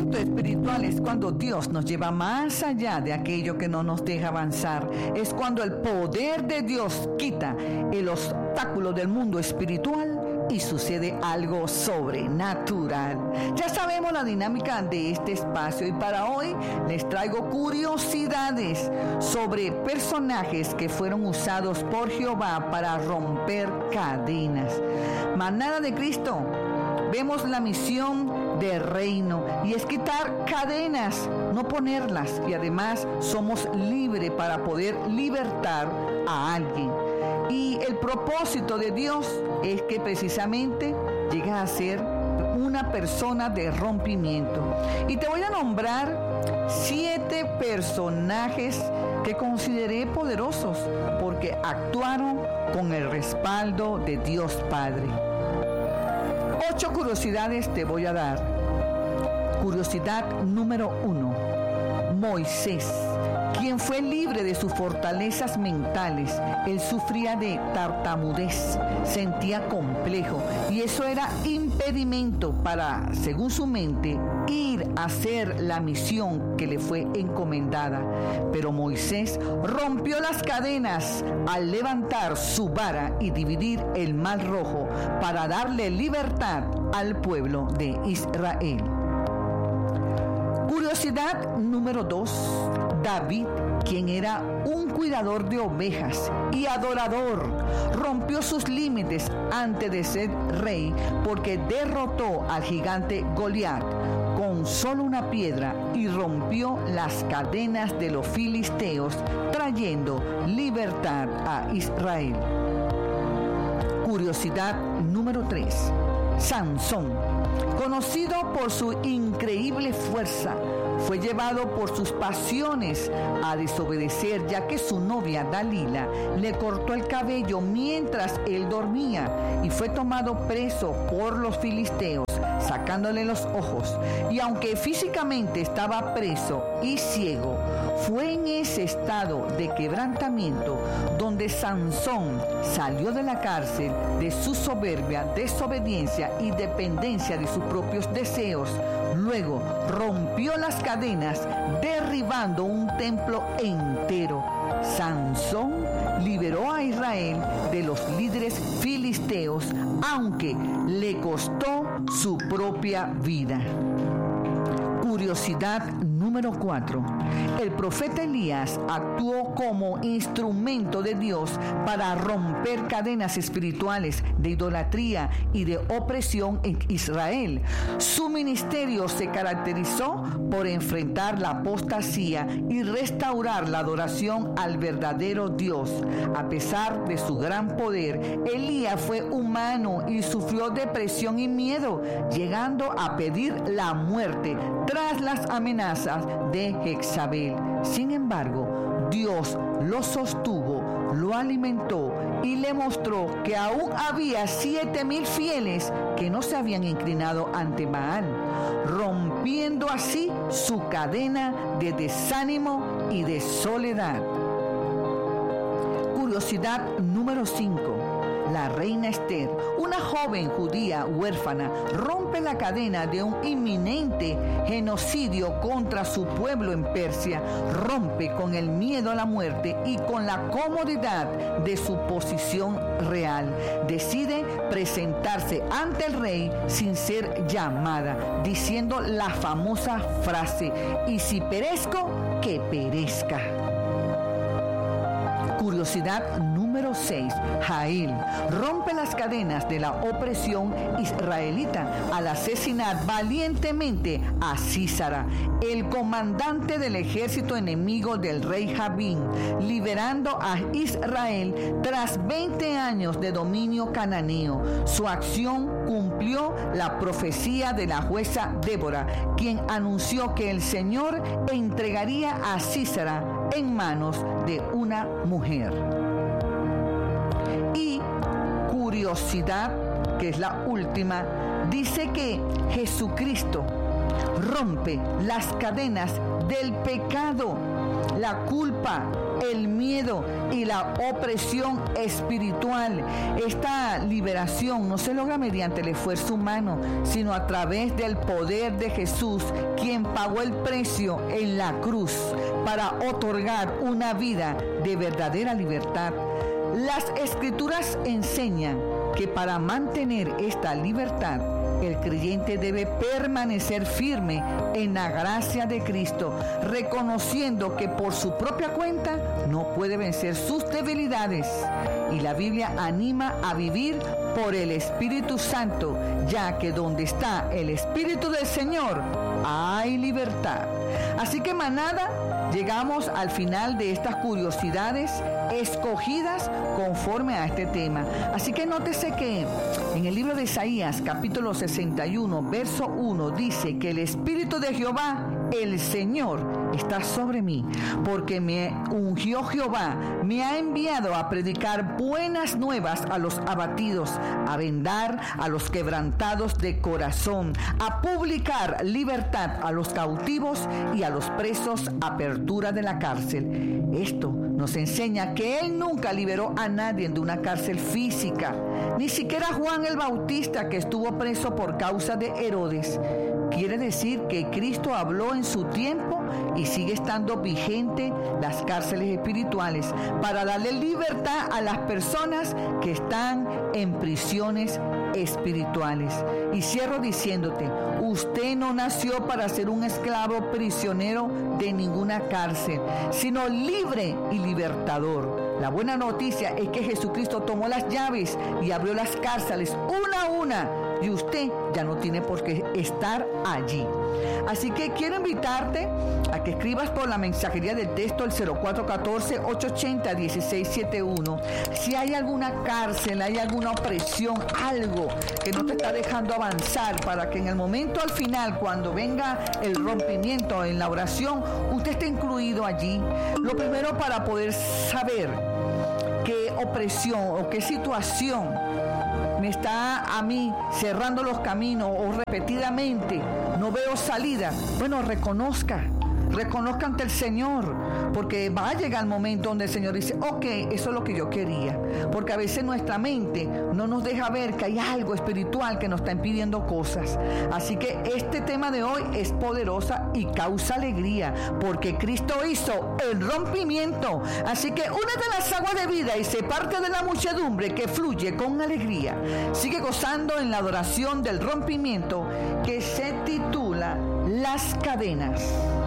crecimiento espiritual es cuando Dios nos lleva más allá de aquello que no nos deja avanzar. Es cuando el poder de Dios quita el obstáculo del mundo espiritual y sucede algo sobrenatural. Ya sabemos la dinámica de este espacio y para hoy les traigo curiosidades sobre personajes que fueron usados por Jehová para romper cadenas. Manada de Cristo, vemos la misión del reino y es quitar cadenas, no ponerlas, y además somos libres para poder libertar a alguien. Y el propósito de Dios es que precisamente llegas a ser una persona de rompimiento. Y te voy a nombrar 7 personajes que consideré poderosos porque actuaron con el respaldo de Dios Padre. 8 curiosidades te voy a dar. Curiosidad número 1. Moisés, quien fue libre de sus fortalezas mentales. Él sufría de tartamudez, sentía complejo y eso era impedimento para, según su mente, ir a hacer la misión que le fue encomendada. Pero Moisés rompió las cadenas al levantar su vara y dividir el Mar Rojo para darle libertad al pueblo de Israel. Curiosidad número 2. David, quien era un cuidador de ovejas y adorador, rompió sus límites antes de ser rey porque derrotó al gigante Goliat con solo una piedra y rompió las cadenas de los filisteos, trayendo libertad a Israel. Curiosidad número 3. Sansón, conocido por su increíble fuerza, fue llevado por sus pasiones a desobedecer, ya que su novia Dalila le cortó el cabello mientras él dormía y fue tomado preso por los filisteos, sacándole los ojos. Y aunque físicamente estaba preso y ciego, fue en ese estado de quebrantamiento donde Sansón salió de la cárcel de su soberbia, desobediencia y dependencia de sus propios deseos. Luego rompió las cadenas, derribando un templo entero. Sansón liberó a Israel de los líderes filisteos, aunque le costó su propia vida. Curiosidad número 4. El profeta Elías actuó como instrumento de Dios para romper cadenas espirituales de idolatría y de opresión en Israel. Su ministerio se caracterizó por enfrentar la apostasía y restaurar la adoración al verdadero Dios. A pesar de su gran poder, Elías fue humano y sufrió depresión y miedo, llegando a pedir la muerte tras las amenazas de Jezabel. Sin embargo, Dios lo sostuvo, lo alimentó y le mostró que aún había 7,000 fieles que no se habían inclinado ante Baal, rompiendo así su cadena de desánimo y de soledad. Curiosidad número 5. La reina Esther, una joven judía huérfana, rompe la cadena de un inminente genocidio contra su pueblo en Persia, rompe con el miedo a la muerte y con la comodidad de su posición real. Decide presentarse ante el rey sin ser llamada, diciendo la famosa frase: "Y si perezco, que perezca". Curiosidad número 6. Jael rompe las cadenas de la opresión israelita al asesinar valientemente a Sísara, el comandante del ejército enemigo del rey Jabín, liberando a Israel tras 20 años de dominio cananeo. Su acción cumplió la profecía de la jueza Débora, quien anunció que el Señor entregaría a Sísara en manos de una mujer. Y curiosidad, que es la última, dice que Jesucristo rompe las cadenas del pecado, la culpa, el miedo y la opresión espiritual. Esta liberación no se logra mediante el esfuerzo humano, sino a través del poder de Jesús, quien pagó el precio en la cruz para otorgar una vida de verdadera libertad. Las Escrituras enseñan que para mantener esta libertad, el creyente debe permanecer firme en la gracia de Cristo, reconociendo que por su propia cuenta no puede vencer sus debilidades. Y la Biblia anima a vivir por el Espíritu Santo, ya que donde está el Espíritu del Señor, hay libertad. Así que, manada, llegamos al final de estas curiosidades escogidas conforme a este tema. Así que nótese que en el libro de Isaías, capítulo 61, verso 1, dice que el Espíritu de Jehová, el Señor, está sobre mí, porque me ungió Jehová, me ha enviado a predicar buenas nuevas a los abatidos, a vendar a los quebrantados de corazón, a publicar libertad a los cautivos y a los presos, apertura de la cárcel. Esto nos enseña que Él nunca liberó a nadie de una cárcel física, ni siquiera Juan el Bautista, que estuvo preso por causa de Herodes. Quiere decir que Cristo habló en su tiempo y sigue estando vigente las cárceles espirituales para darle libertad a las personas que están en prisiones espirituales. Y cierro diciéndote, usted no nació para ser un esclavo prisionero de ninguna cárcel, sino libre y libertador. La buena noticia es que Jesucristo tomó las llaves y abrió las cárceles una a una, y usted ya no tiene por qué estar allí. Así que quiero invitarte a que escribas por la mensajería del texto el 0414-880-1671. Si hay alguna cárcel, hay alguna opresión, algo que no te está dejando avanzar, para que en el momento al final, cuando venga el rompimiento en la oración, usted esté incluido allí. Lo primero, para poder saber qué opresión o qué situación me está a mí cerrando los caminos, o repetidamente no veo salida, bueno, reconozca ante el Señor, porque va a llegar el momento donde el Señor dice, ok, eso es lo que yo quería, porque a veces nuestra mente no nos deja ver que hay algo espiritual que nos está impidiendo cosas. Así que este tema de hoy es poderosa y causa alegría, porque Cristo hizo el rompimiento. Así que únete a las aguas de vida y sé parte de la muchedumbre que fluye con alegría. Sigue gozando en la adoración del rompimiento, que se titula Las Cadenas.